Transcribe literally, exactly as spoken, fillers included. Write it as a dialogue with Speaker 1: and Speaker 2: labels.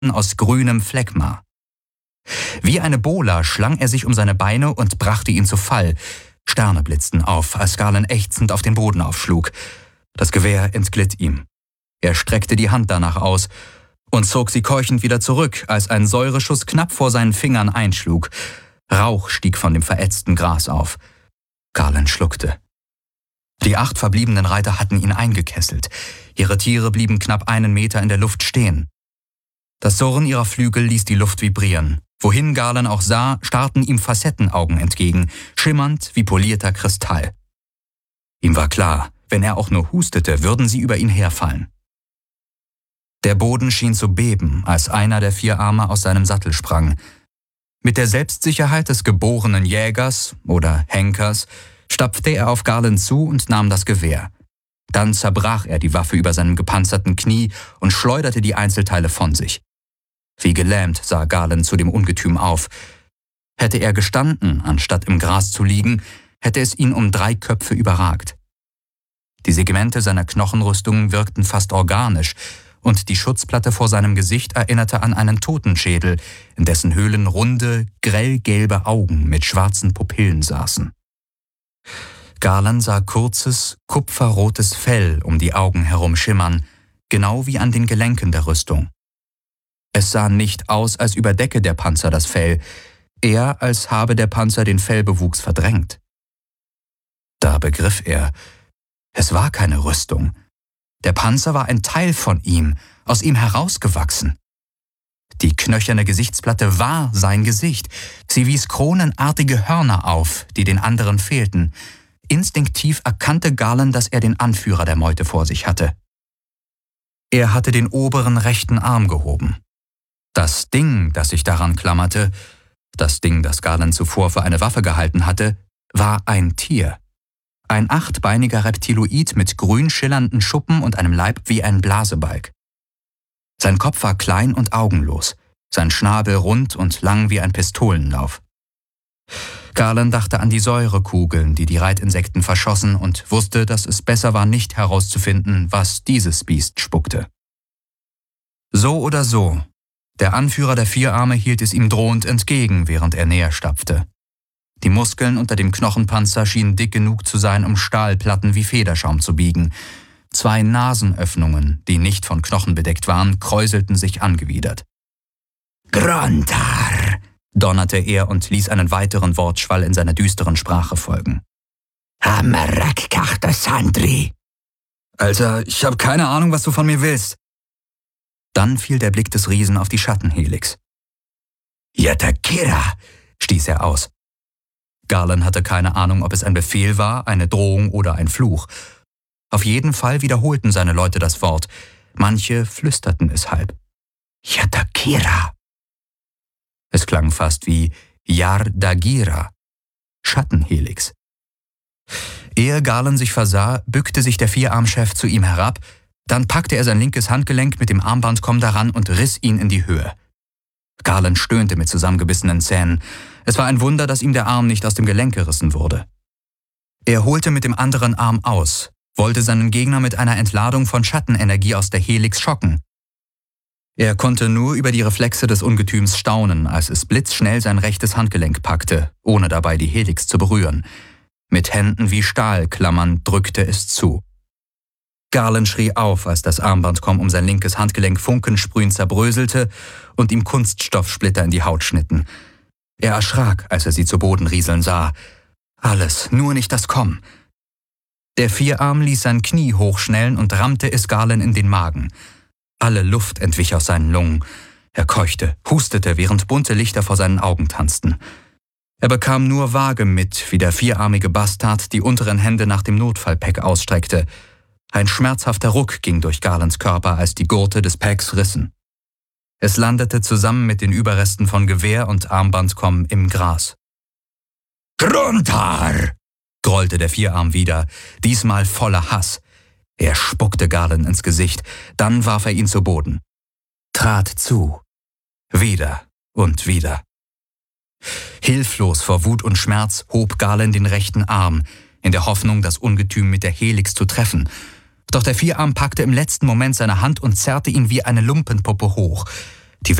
Speaker 1: aus grünem Phlegma. Wie eine Bola schlang er sich um seine Beine und brachte ihn zu Fall. Sterne blitzten auf, als Galen ächzend auf den Boden aufschlug. Das Gewehr entglitt ihm. Er streckte die Hand danach aus und zog sie keuchend wieder zurück, als ein Säureschuss knapp vor seinen Fingern einschlug. Rauch stieg von dem verätzten Gras auf. Galen schluckte. Die acht verbliebenen Reiter hatten ihn eingekesselt. Ihre Tiere blieben knapp einen Meter in der Luft stehen. Das Surren ihrer Flügel ließ die Luft vibrieren. Wohin Galen auch sah, starrten ihm Facettenaugen entgegen, schimmernd wie polierter Kristall. Ihm war klar, wenn er auch nur hustete, würden sie über ihn herfallen. Der Boden schien zu beben, als einer der vier Arme aus seinem Sattel sprang. Mit der Selbstsicherheit des geborenen Jägers oder Henkers stapfte er auf Galen zu und nahm das Gewehr. Dann zerbrach er die Waffe über seinem gepanzerten Knie und schleuderte die Einzelteile von sich. Wie gelähmt sah Galen zu dem Ungetüm auf. Hätte er gestanden, anstatt im Gras zu liegen, hätte es ihn um drei Köpfe überragt. Die Segmente seiner Knochenrüstung wirkten fast organisch, und die Schutzplatte vor seinem Gesicht erinnerte an einen Totenschädel, in dessen Höhlen runde, grellgelbe Augen mit schwarzen Pupillen saßen. Galen sah kurzes, kupferrotes Fell um die Augen herum schimmern, genau wie an den Gelenken der Rüstung. Es sah nicht aus, als überdecke der Panzer das Fell, eher als habe der Panzer den Fellbewuchs verdrängt. Da begriff er, es war keine Rüstung. Der Panzer war ein Teil von ihm, aus ihm herausgewachsen. Die knöcherne Gesichtsplatte war sein Gesicht. Sie wies kronenartige Hörner auf, die den anderen fehlten. Instinktiv erkannte Galen, dass er den Anführer der Meute vor sich hatte. Er hatte den oberen rechten Arm gehoben. Das Ding, das sich daran klammerte, das Ding, das Galen zuvor für eine Waffe gehalten hatte, war ein Tier. Ein achtbeiniger Reptiloid mit grün schillernden Schuppen und einem Leib wie ein Blasebalg. Sein Kopf war klein und augenlos, sein Schnabel rund und lang wie ein Pistolenlauf. Galen dachte an die Säurekugeln, die die Reitinsekten verschossen, und wusste, dass es besser war, nicht herauszufinden, was dieses Biest spuckte. So oder so, der Anführer der Vierarme hielt es ihm drohend entgegen, während er näher stapfte. Die Muskeln unter dem Knochenpanzer schienen dick genug zu sein, um Stahlplatten wie Federschaum zu biegen. Zwei Nasenöffnungen, die nicht von Knochen bedeckt waren, kräuselten sich angewidert. »Grontar«, donnerte er und ließ einen weiteren Wortschwall in seiner düsteren Sprache folgen. »Hamarak kachta sandri«. »Alter, ich habe keine Ahnung, was du von mir willst.« Dann fiel der Blick des Riesen auf die Schattenhelix. »Yatakira«, stieß er aus. Galen hatte keine Ahnung, ob es ein Befehl war, eine Drohung oder ein Fluch. Auf jeden Fall wiederholten seine Leute das Wort. Manche flüsterten es halb. »Yatakira«. Es klang fast wie Yardagira, Schattenhelix. Ehe Galen sich versah, bückte sich der Vierarmchef zu ihm herab, dann packte er sein linkes Handgelenk mit dem Armbandkomm daran und riss ihn in die Höhe. Galen stöhnte mit zusammengebissenen Zähnen. Es war ein Wunder, dass ihm der Arm nicht aus dem Gelenk gerissen wurde. Er holte mit dem anderen Arm aus, wollte seinen Gegner mit einer Entladung von Schattenenergie aus der Helix schocken. Er konnte nur über die Reflexe des Ungetüms staunen, als es blitzschnell sein rechtes Handgelenk packte, ohne dabei die Helix zu berühren. Mit Händen wie Stahlklammern drückte es zu. Galen schrie auf, als das Armbandkomm um sein linkes Handgelenk funkensprühend zerbröselte und ihm Kunststoffsplitter in die Haut schnitten. Er erschrak, als er sie zu Boden rieseln sah. Alles, nur nicht das Komm. Der Vierarm ließ sein Knie hochschnellen und rammte es Galen in den Magen. Alle Luft entwich aus seinen Lungen. Er keuchte, hustete, während bunte Lichter vor seinen Augen tanzten. Er bekam nur vage mit, wie der vierarmige Bastard die unteren Hände nach dem Notfallpack ausstreckte. Ein schmerzhafter Ruck ging durch Galens Körper, als die Gurte des Packs rissen. Es landete zusammen mit den Überresten von Gewehr und Armbandkomm im Gras. »Gruntar«, grollte der Vierarm wieder, diesmal voller Hass. Er spuckte Galen ins Gesicht, dann warf er ihn zu Boden. Trat zu. Wieder und wieder. Hilflos vor Wut und Schmerz hob Galen den rechten Arm, in der Hoffnung, das Ungetüm mit der Helix zu treffen. Doch der Vierarm packte im letzten Moment seine Hand und zerrte ihn wie eine Lumpenpuppe hoch.